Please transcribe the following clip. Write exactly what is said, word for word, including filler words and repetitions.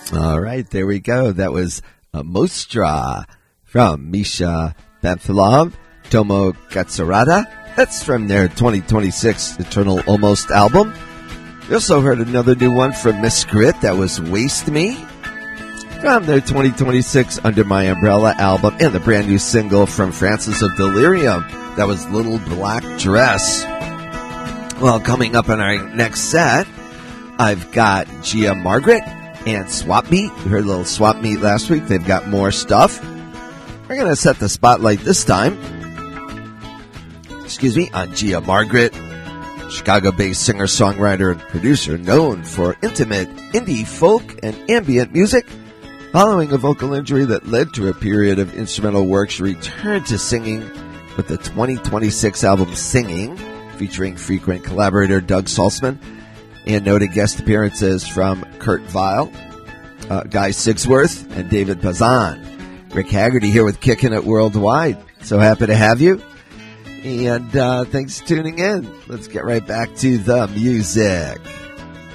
All right, there we go. That was uh, Mostra from Misha Bamfilov, Tomo Katsurada. That's from their twenty twenty-six Eternal Almost album. We also heard another new one from Miss Grit. That was Waste Me from their twenty twenty-six Under My Umbrella album, and the brand new single from Francis of Delirium. That was Little Black Dress. Well, coming up in our next set, I've got Gia Margaret and Swap Meet. We heard a little Swap Meet last week. They've got more stuff. We're going to set the spotlight this time, excuse me, on Gia Margaret, Chicago-based singer-songwriter and producer known for intimate indie folk and ambient music. Following a vocal injury that led to a period of instrumental work, she returned to singing with the twenty twenty-six album Singing, featuring frequent collaborator Doug Saltzman and noted guest appearances from Kurt Vile, uh, Guy Sigsworth, and David Bazan. Rick Haggerty here with Kickin' It Worldwide. So happy to have you. And uh, thanks for tuning in. Let's get right back to the music.